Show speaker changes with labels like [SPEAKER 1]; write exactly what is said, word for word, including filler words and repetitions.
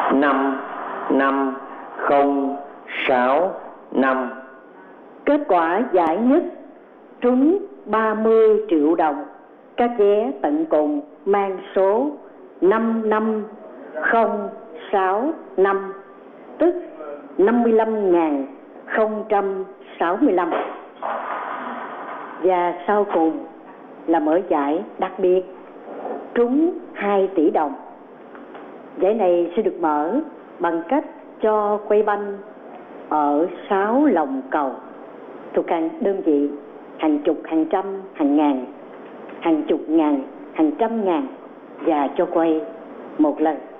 [SPEAKER 1] năm năm không sáu năm.
[SPEAKER 2] Kết quả giải nhất trúng ba mươi triệu đồng. Các vé tận cùng mang số năm năm không sáu năm, tức năm mươi lăm nghìn không trăm sáu mươi lăm. Và sau cùng là mở giải đặc biệt trúng hai tỷ đồng. Giải này sẽ được mở bằng cách cho quay banh ở sáu lòng cầu thuộc hàng đơn vị, hàng chục, hàng trăm, hàng ngàn, hàng chục ngàn, hàng trăm ngàn, và cho quay một lần.